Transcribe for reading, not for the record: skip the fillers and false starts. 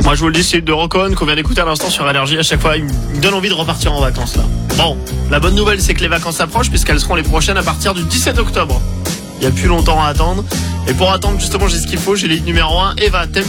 Moi je vous le dis, c'est de Rocon qu'on vient d'écouter à l'instant sur Allergie. À chaque fois il me donne envie de repartir en vacances là. Bon, la bonne nouvelle c'est que les vacances approchent puisqu'elles seront les prochaines à partir du 17 octobre. Il n'y a plus longtemps à attendre. Et pour attendre justement j'ai ce qu'il faut, j'ai l'île numéro 1, Eva, t'aimes